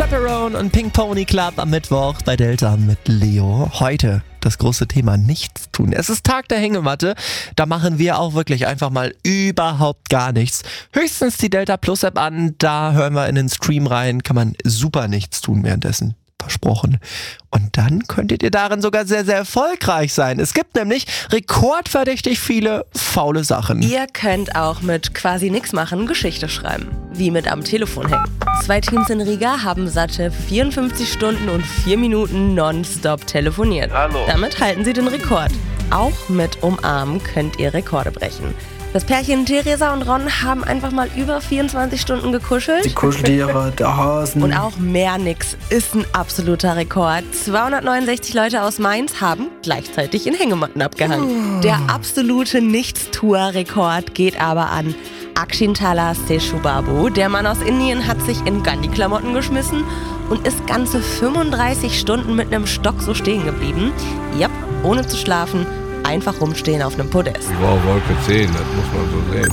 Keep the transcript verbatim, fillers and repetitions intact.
Chaperone und Pink Pony Club am Mittwoch bei Delta mit Leo. Heute das große Thema nichts tun. Es ist Tag der Hängematte. Da machen wir auch wirklich einfach mal überhaupt gar nichts. Höchstens die Delta Plus App an. Da hören wir in den Stream rein. Kann man super nichts tun währenddessen. Versprochen. Und dann könntet ihr darin sogar sehr, sehr erfolgreich sein. Es gibt nämlich rekordverdächtig viele faule Sachen. Ihr könnt auch mit quasi nix machen Geschichte schreiben. Wie mit am Telefon hängen. Zwei Teams in Riga haben satte vierundfünfzig Stunden und vier Minuten nonstop telefoniert. Hallo. Damit halten sie den Rekord. Auch mit Umarmen könnt ihr Rekorde brechen. Das Pärchen Theresa und Ron haben einfach mal über vierundzwanzig Stunden gekuschelt. Die Kuscheltiere, der Hasen. Und auch mehr nix ist ein absoluter Rekord. zweihundertneunundsechzig Leute aus Mainz haben gleichzeitig in Hängematten abgehangen. Der absolute Nichtstuer-Rekord geht aber an Akshintala Seshubabu. Der Mann aus Indien hat sich in Gandhi-Klamotten geschmissen und ist ganze fünfunddreißig Stunden mit einem Stock so stehen geblieben. Jap, ohne zu schlafen. Einfach rumstehen auf einem Podest. Wow, Wolke zehn, das muss man so sehen.